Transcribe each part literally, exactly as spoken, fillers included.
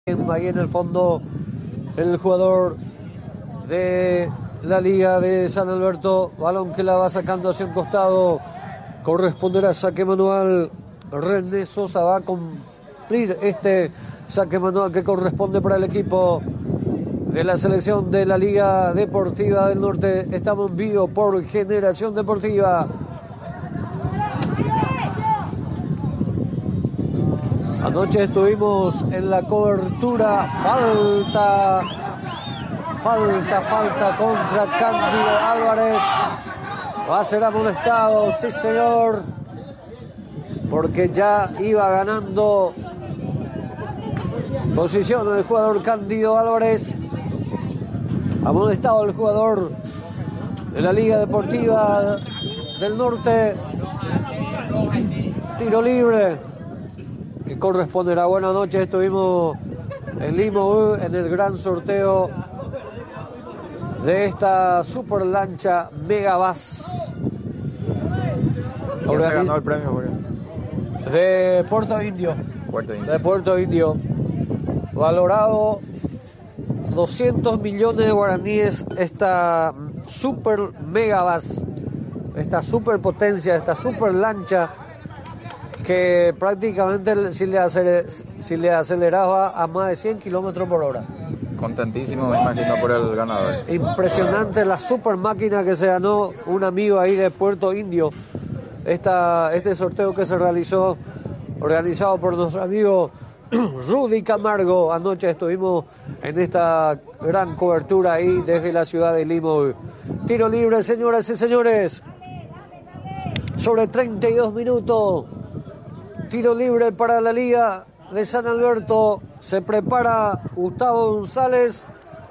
Ahí en el fondo el jugador de la Liga de San Alberto, balón que la va sacando hacia un costado, corresponderá saque manual. René Sosa va a cumplir este saque manual que corresponde para el equipo de la selección de la Liga Deportiva del Norte. Estamos en vivo por Generación Deportiva. Anoche estuvimos en la cobertura. Falta, falta, falta contra Cándido Álvarez. Va a ser amonestado, sí señor, porque ya iba ganando posición el jugador Cándido Álvarez. Amonestado el jugador de la Liga Deportiva del Norte. Tiro libre que corresponderá. Buenas noches, estuvimos en Limo en el gran sorteo de esta super lancha Megabus. ¿Quién se ganó el premio, Jorge? De Puerto Indio. Puerto Indio. De Puerto Indio. Valorado doscientos millones de guaraníes esta super Megabus, esta superpotencia, esta super lancha que prácticamente si le, aceler, si le aceleraba a más de cien kilómetros por hora. Contentísimo, me imagino, por el ganador. Impresionante la super máquina que se ganó un amigo ahí de Puerto Indio. Esta, este sorteo que se realizó, organizado por nuestro amigo Rudy Camargo. Anoche estuvimos en esta gran cobertura ahí desde la ciudad de Limo. Tiro libre, señoras y señores. Sobre treinta y dos minutos. Tiro libre para la Liga de San Alberto. Se prepara Gustavo González.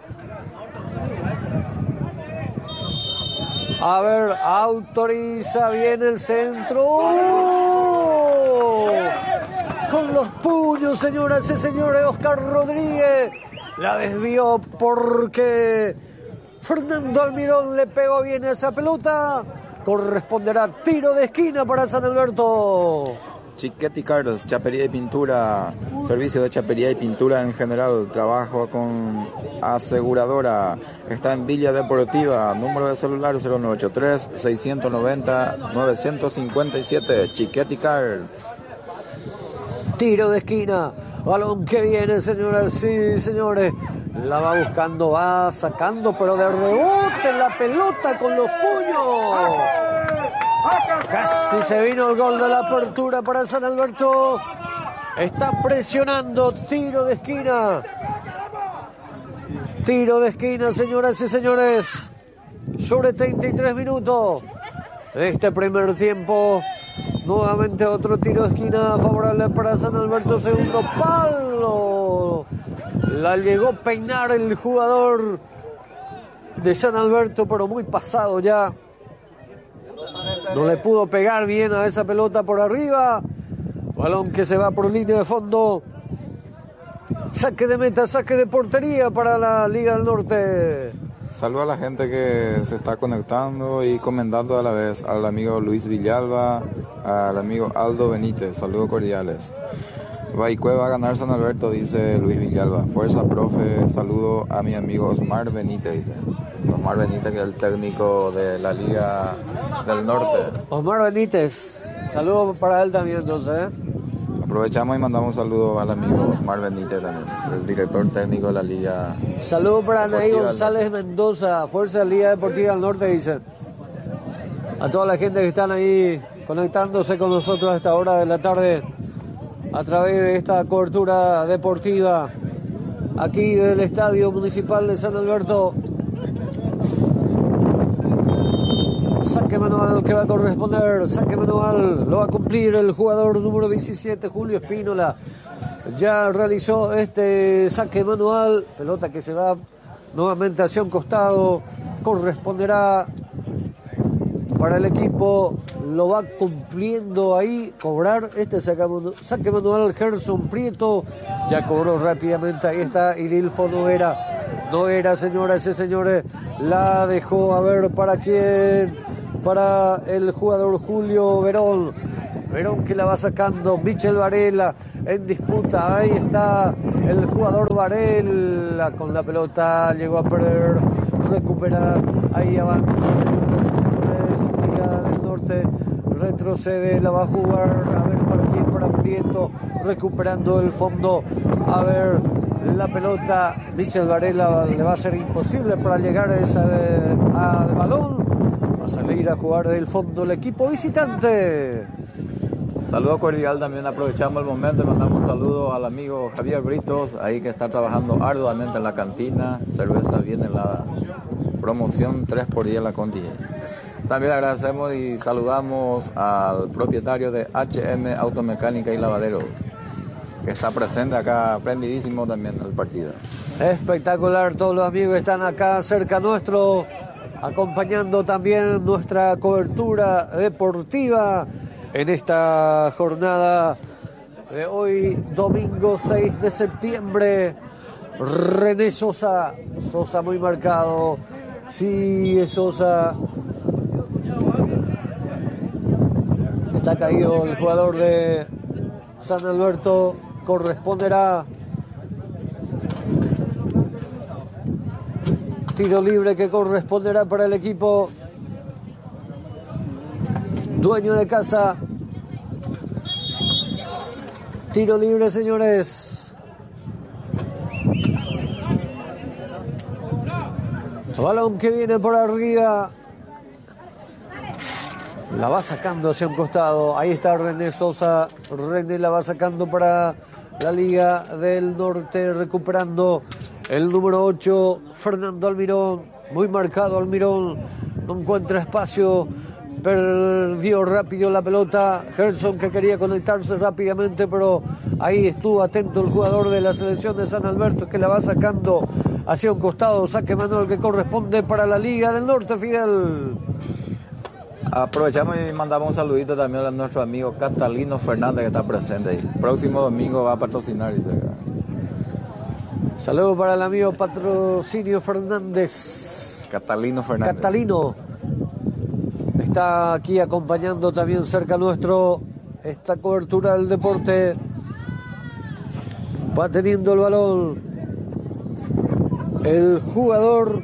A ver, autoriza bien el centro. ¡Oh! Con los puños, señoras y señores, Oscar Rodríguez la desvió porque Fernando Almirón le pegó bien a esa pelota. Corresponderá tiro de esquina para San Alberto. Chiquetti Cars, chapería y pintura, servicio de chapería y pintura en general, trabajo con aseguradora, está en Villa Deportiva, número de celular cero nueve ocho tres, seis nueve cero, nueve cinco siete, Chiquetti Cars. Tiro de esquina, balón que viene, señoras y señores, la va buscando, va sacando, pero de rebote la pelota con los puños. Casi se vino el gol de la apertura para San Alberto. Está presionando, tiro de esquina. Tiro de esquina, señoras y señores. Sobre treinta y tres minutos de este primer tiempo. Nuevamente otro tiro de esquina favorable para San Alberto. Segundo palo. La llegó a peinar el jugador de San Alberto, pero muy pasado ya. No le pudo pegar bien a esa pelota por arriba. Balón que se va por línea de fondo. Saque de meta, saque de portería para la Liga del Norte. Saludo a la gente que se está conectando y comentando a la vez. Al amigo Luis Villalba, al amigo Aldo Benítez. Saludos cordiales. Baicue va a ganar San Alberto, dice Luis Villalba. Fuerza, profe. Saludo a mi amigo Osmar Benítez, dice. Osmar Benítez, que es el técnico de la Liga del Norte. Osmar Benítez. Saludos para él también, entonces, ¿eh? Aprovechamos y mandamos un saludo al amigo Osmar Benítez también, el director técnico de la Liga. Saludos para Anaí González Mendoza, Fuerza Liga Deportiva del Norte, dice. A toda la gente que están ahí conectándose con nosotros a esta hora de la tarde a través de esta cobertura deportiva aquí del Estadio Municipal de San Alberto. Saque manual que va a corresponder, saque manual, lo va a cumplir el jugador número diecisiete, Julio Espínola. Ya realizó este saque manual, pelota que se va nuevamente hacia un costado, corresponderá para el equipo, lo va cumpliendo ahí, cobrar este saque manual, saque manual Gerson Prieto, ya cobró rápidamente, ahí está Irilfo Noguera, Noguera, señoras y señores, la dejó, a ver para quién. Para el jugador Julio Verón. Verón que la va sacando. Michel Varela en disputa. Ahí está el jugador Varela con la pelota, llegó a perder, recupera, ahí avanza, señores y señores, Liga del Norte retrocede, la va a jugar, a ver para quién, para Prieto, recuperando el fondo, a ver la pelota, Michel Varela le va a ser imposible para llegar a esa, al balón, va a salir a jugar del fondo el equipo visitante. Saludo cordial también, aprovechamos el momento y mandamos un saludo al amigo Javier Britos, ahí que está trabajando arduamente en la cantina, cerveza bien helada, promoción tres por diez la Conti. También agradecemos y saludamos al propietario de H M Automecánica y Lavadero, que está presente acá, prendidísimo también el partido. Espectacular, todos los amigos están acá cerca nuestro, acompañando también nuestra cobertura deportiva en esta jornada de hoy, domingo seis de septiembre. René Sosa, Sosa muy marcado, sí, Sosa. Está caído el jugador de San Alberto, corresponderá tiro libre que corresponderá para el equipo dueño de casa. Tiro libre, señores. Balón que viene por arriba. La va sacando hacia un costado. Ahí está René Sosa. René la va sacando para la Liga del Norte. Recuperando el número ocho, Fernando Almirón. Muy marcado Almirón. No encuentra espacio. Perdió rápido la pelota. Gerson, que quería conectarse rápidamente, pero ahí estuvo atento el jugador de la selección de San Alberto, que la va sacando hacia un costado. Saque manual que corresponde para la Liga del Norte, Fidel. Aprovechamos y mandamos un saludito también a nuestro amigo Catalino Fernández, que está presente ahí. Próximo domingo va a patrocinar, dice. Saludos para el amigo Patrocinio Fernández. Catalino Fernández. Catalino está aquí acompañando también cerca nuestro esta cobertura del deporte. Va teniendo el balón el jugador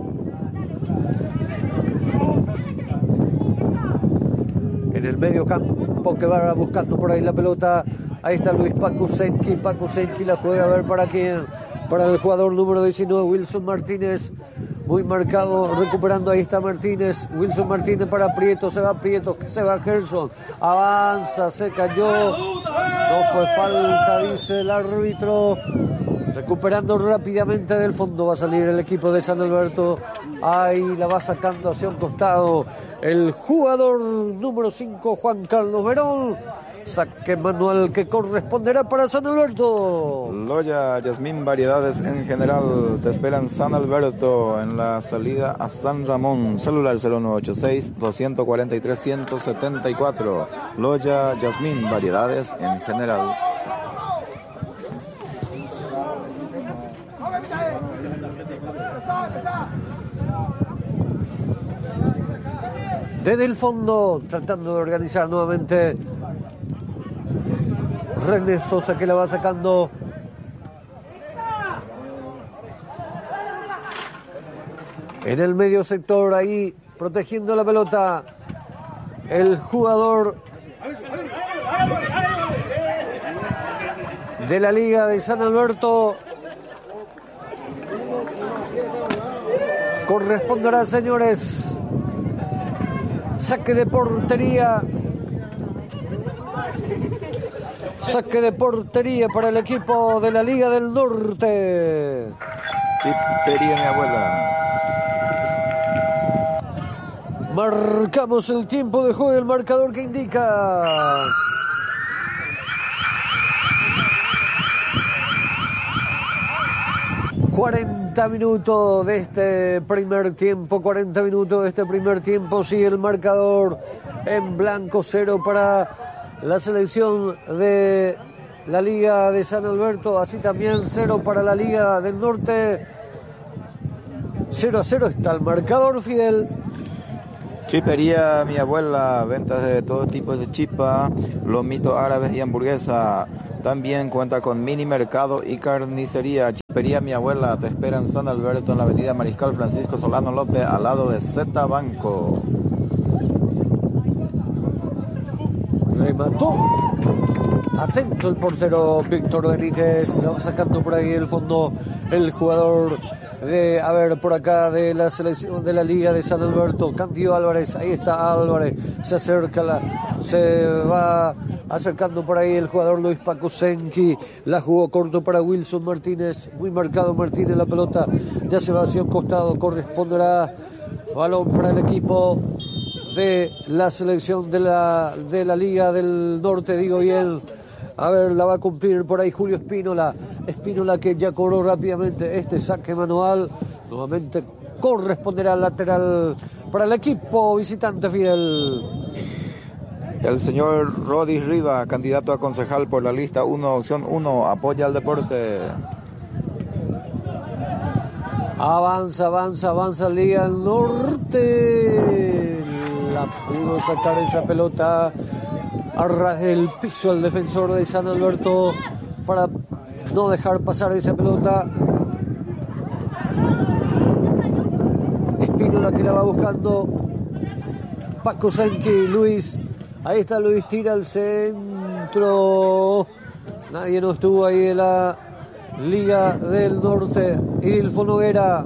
en el medio campo, que va buscando por ahí la pelota. Ahí está Luis Pakusenki. Pakusenki la juega, a ver para quién. Para el jugador número diecinueve, Wilson Martínez. Muy marcado, recuperando, ahí está Martínez. Wilson Martínez para Prieto, se va Prieto, se va Gerson. Avanza, se cayó. No fue falta, dice el árbitro. Recuperando rápidamente del fondo, va a salir el equipo de San Alberto. Ahí la va sacando hacia un costado el jugador número cinco, Juan Carlos Verón. Saque manual que corresponderá para San Alberto. Loya, Yasmín, variedades en general. Te esperan San Alberto en la salida a San Ramón. Celular cero nueve ocho seis, dos cuatro tres, uno siete cuatro. Loya, Yasmín, variedades en general. Desde el fondo, tratando de organizar nuevamente René Sosa, que la va sacando. En el medio sector, ahí protegiendo la pelota, el jugador de la Liga de San Alberto. Corresponderá, señores, saque de portería. Saque de portería para el equipo de la Liga del Norte. Chipería, mi abuela. Marcamos el tiempo de juego, el marcador que indica cuarenta minutos de este primer tiempo, cuarenta minutos de este primer tiempo, sigue el marcador en blanco, cero para la selección de la Liga de San Alberto, así también cero para la Liga del Norte. cero a cero está el marcador, Fidel. Chipería, mi abuela, ventas de todo tipo de chipa, lomitos árabes y hamburguesa. También cuenta con mini mercado y carnicería. Chipería Mi Abuela te espera en San Alberto, en la avenida Mariscal Francisco Solano López, al lado de Z Banco. Remató. Atento el portero Víctor Benítez. Lo va sacando por ahí el fondo el jugador de, a ver, por acá de la selección de la Liga de San Alberto, Cándido Álvarez. Ahí está Álvarez. Se acerca, la, se va acercando por ahí el jugador Luis Pacusenki. La jugó corto para Wilson Martínez. Muy marcado Martínez. La pelota ya se va hacia un costado. Corresponderá balón para el equipo de la selección de la, de la Liga del Norte, digo bien. A ver, la va a cumplir por ahí Julio Espínola. Espínola que ya cobró rápidamente este saque manual. Nuevamente corresponderá al lateral para el equipo visitante Fidel. El señor Rodi Riva, candidato a concejal por la lista uno, opción uno, apoya al deporte. Avanza, avanza, avanza Liga del Norte. La pudo sacar esa pelota a ras del piso el defensor de San Alberto para no dejar pasar esa pelota. Espínola que la va buscando. Pacusenki, Luis. Ahí está Luis, tira al centro. Nadie no estuvo ahí en la Liga del Norte. Idilfo Noguera.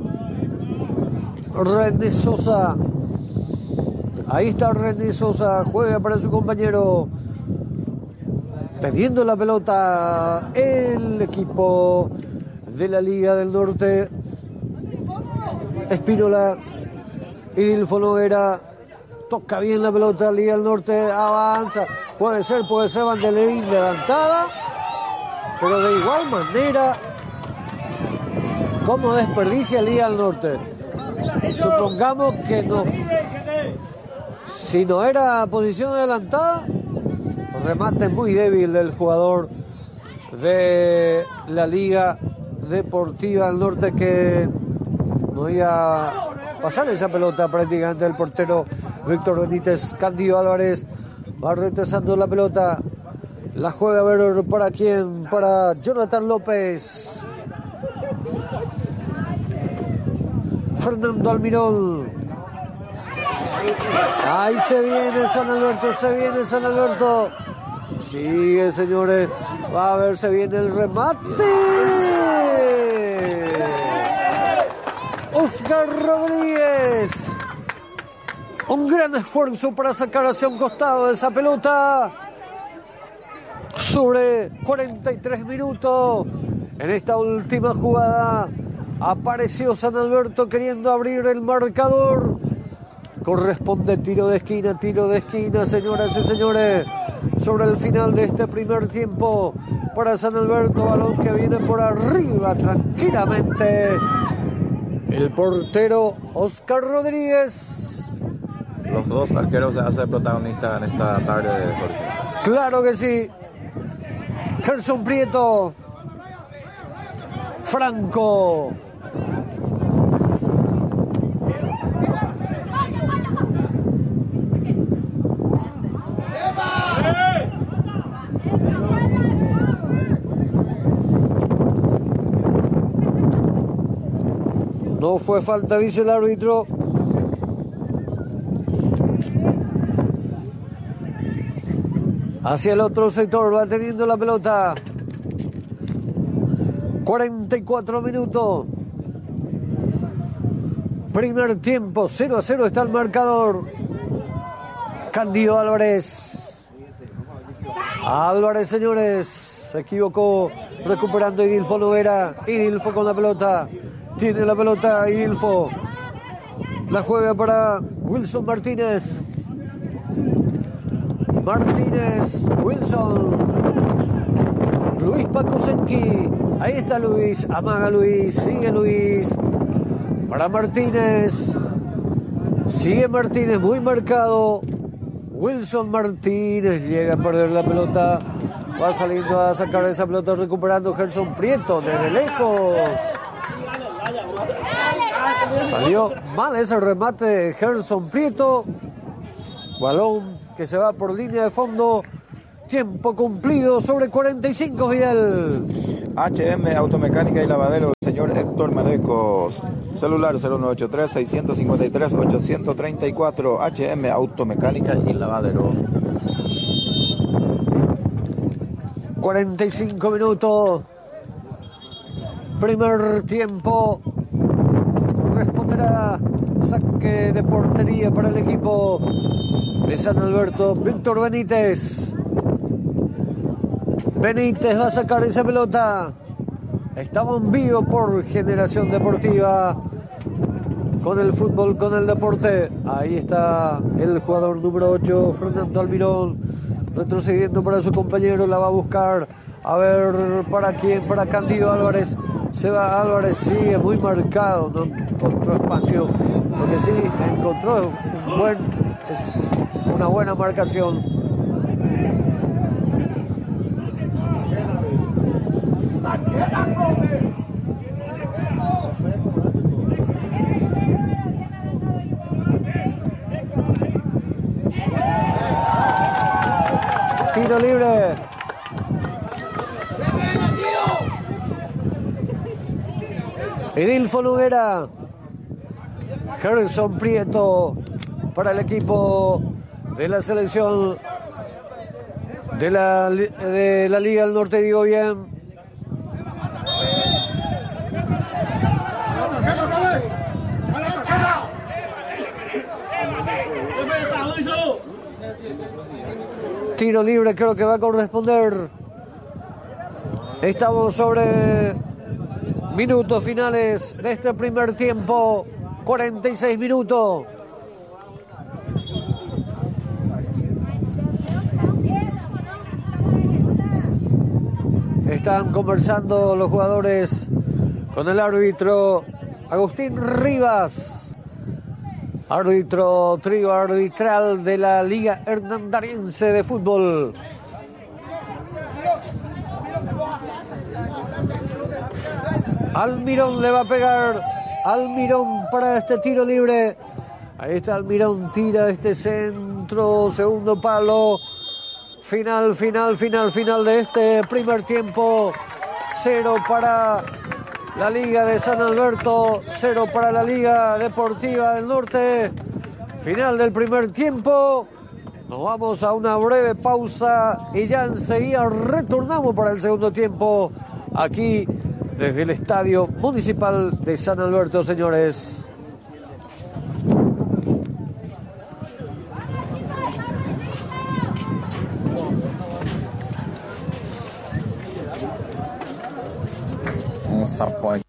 René Sosa. Ahí está René Sosa, juega para su compañero. Teniendo la pelota el equipo de la Liga del Norte. Espínola, Idilfo Noguera, toca bien la pelota, Liga del Norte, avanza. Puede ser, puede ser banderín levantada. Pero de igual manera, ¿cómo desperdicia Liga del Norte? Supongamos que no... Si no era posición adelantada, remate muy débil del jugador de la Liga Deportiva del Norte que no iba a pasar esa pelota prácticamente el portero Víctor Benítez. Cándido Álvarez va retrasando la pelota. La juega a ver para quién, para Jonathan López. Fernando Almirón. Ahí se viene San Alberto, se viene San Alberto. Sigue, señores. Va a ver, se viene el remate. Oscar Rodríguez. Un gran esfuerzo para sacar hacia un costado de esa pelota. Sobre cuarenta y tres minutos. En esta última jugada apareció San Alberto queriendo abrir el marcador. Corresponde tiro de esquina, tiro de esquina, señoras y señores, sobre el final de este primer tiempo para San Alberto, balón que viene por arriba tranquilamente. El portero Oscar Rodríguez. Los dos arqueros se hacen protagonistas en esta tarde, Jorge. Claro que sí. Gerson Prieto. Franco. No fue falta, dice el árbitro. Hacia el otro sector, va teniendo la pelota. cuarenta y cuatro minutos. Primer tiempo, cero a cero está el marcador. Cándido Álvarez. Álvarez, señores, se equivocó. Recuperando Idilfo Noguera. Idilfo con la pelota. Tiene la pelota Idilfo. La juega para Wilson Martínez. Martínez, Wilson. Luis Pacusenki. Ahí está Luis. Amaga Luis. Sigue Luis. Para Martínez. Sigue Martínez. Muy marcado. Wilson Martínez. Llega a perder la pelota. Va saliendo a sacar esa pelota. Recuperando Gerson Prieto. Desde lejos. Salió mal ese remate de Gerson Prieto. Balón que se va por línea de fondo Tiempo cumplido sobre cuarenta y cinco, Vidal. H M Automecánica y Lavadero, el señor Héctor Marecos. Celular cero nueve ocho tres, seis cinco tres, ocho tres cuatro. H M Automecánica y Lavadero. cuarenta y cinco minutos. Primer tiempo. Responderá saque de portería para el equipo de San Alberto. Víctor Benítez. Benítez va a sacar esa pelota. Estamos en vivo por Generación Deportiva. Con el fútbol, con el deporte. Ahí está el jugador número ocho, Fernando Almirón. Retrocediendo para su compañero. La va a buscar. A ver para quién. Para Candido Álvarez. Se va Álvarez. Sigue muy marcado. No encontró espacio. Lo que sí encontró un buen, es una buena marcación. Tiro libre. Edilfo Noguera. Gerson Prieto para el equipo de la selección de la, de la Liga del Norte, digo bien. Tiro libre creo que va a corresponder. Estamos sobre minutos finales de este primer tiempo. cuarenta y seis minutos. Están conversando los jugadores con el árbitro Agustín Rivas, árbitro trío arbitral de la Liga Hernandariense de Fútbol. Almirón le va a pegar. Almirón para este tiro libre. Ahí está Almirón, tira este centro, segundo palo. Final, final, final, final de este primer tiempo. Cero para la Liga de San Alberto, cero para la Liga Deportiva del Norte. Final del primer tiempo. Nos vamos a una breve pausa y ya enseguida retornamos para el segundo tiempo aquí desde el Estadio Municipal de San Alberto, señores. Um sapo